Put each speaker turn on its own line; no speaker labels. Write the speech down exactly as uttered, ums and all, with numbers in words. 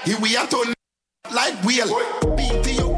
Here we are to like wheel. Beat to you.